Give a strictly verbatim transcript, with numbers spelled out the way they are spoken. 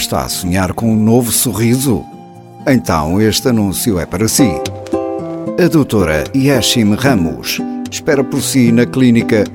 Está a sonhar com um novo sorriso? Então este anúncio é para si. A doutora Yashim Ramos espera por si na clínica